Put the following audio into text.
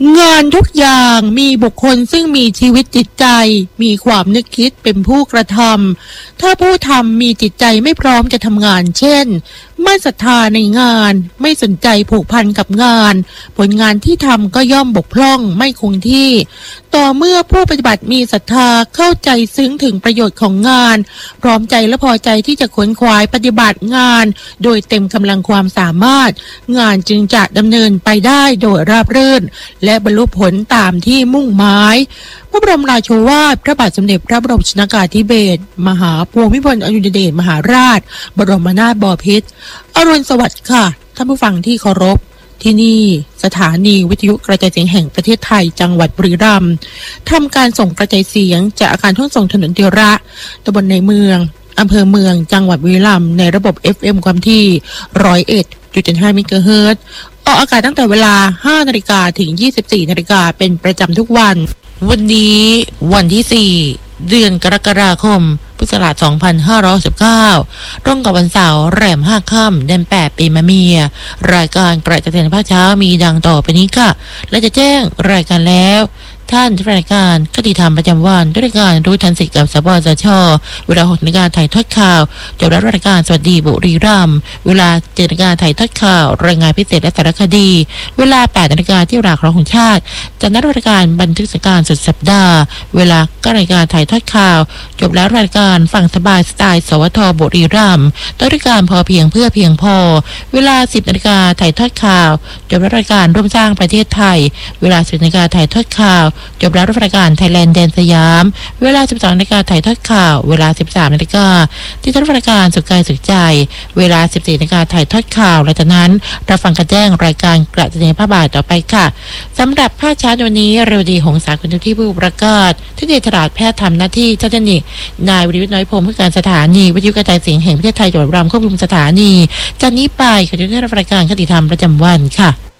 งานทุกอย่างมีบุคคลซึ่งมีชีวิตจิตใจมีความนึกคิดเป็นผู้กระทำถ้าผู้ทำมีจิตใจไม่พร้อมจะทำงานเช่นไม่ศรัทธาในงานไม่สนใจผูกพันกับงานผลงานที่ทำก็ย่อมบกพร่องไม่คงที่ต่อเมื่อผู้ปฏิบัติมีศรัทธาเข้าใจซึ้งถึงประโยชน์ของงานพร้อมใจและพอใจที่จะขวนขวายปฏิบัติงานโดยเต็มกำลังความสามารถงานจึงจะดำเนินไปได้โดยราบรื่นและบรรลุผลตามที่มุ่งหมายพระบรมราโชวาทพระบาทสมเด็จพระบรมชนกาธิเบศรมหาภูมิพลอดุลยเดชมหาราชบรมนาถบพิตรอรุณสวัสดิ์ค่ะท่านผู้ฟังที่เคารพที่นี่สถานีวิทยุกระจายเสียงแห่งประเทศไทยจังหวัดบุรีรัมย์ทำการส่งกระจายเสียงจากอาคารทุ่งส่งถนนเดียระตำบลในเมืองอำเภอเมืองจังหวัดบุรีรัมย์ในระบบ FM ความที่101.5 เมกะเฮิรตซ์ออกอากาศตั้งแต่เวลา 5 นาฬิกาถึง 24 นาฬิกาเป็นประจำทุกวันนี้วันที่ 4 เดือนกรกฎาคมพุทธศักราช 2519 ตรงกับวันเสาร์แรม 5 ค่ำเดือน 8 ปีมะเมียรายการกระจายเสียงภาคเช้ามีดังต่อไปนี้ค่ะและจะแจ้งรายการแล้วท่านรายการคติธรรมประจำวันด้วยการรู้ทันสิทธิ์กับสปสช.เวลา 6 นาฬิกาถ่ายทอดข่าวจบแล้วรายการสวัสดีบุรีรัมย์เวลา 7 นาฬิกาถ่ายทอดข่าวรายงานพิเศษและสารคดีเวลา 8 นาฬิกาที่หลักของชาติจะนัดรายการบันทึกสถานการณ์สุดสัปดาห์เวลา 9 นาฬิกาถ่ายทอดข่าวจบแล้วรายการฟังสบายสไตล์สวทบุรีรัมย์ต้นรายการพอเพียงเพื่อเพียงพอเวลา 10 นาฬิกาถ่ายทอดข่าวจบแล้วรายการร่วมสร้างประเทศไทยเวลา 10 นาฬิกาถ่ายทอดข่าวจบแล้วรายการไทยแลนด์แดนสยามเวลา 12 นาฬิกาถ่ายทอดข่าวเวลา 13 นาฬิกาที่ท่านรายการสุขกายสุขใจเวลา 14 นาฬิกาถ่ายทอดข่าวหลังจากนั้นเราฟังการแจ้งรายการกระจายเสียงภาคบ่ายต่อไปค่ะสำหรับภาคเช้าวันนี้เร็วดีหงสาคุณที่ผู้ประกาศที่ในตลาดแพทย์ทำหน้าที่เจ้าหน้าที่นายวิริวิทย์น้อยพรหมผู้การสถานีวิทยุกระจายเสียงแห่งประเทศไทยจังหวัดบุรีรัมย์ควบคุมสถานีจากนี้ไปขอจะได้รับรายการคติธรรมประจำวันค่ะ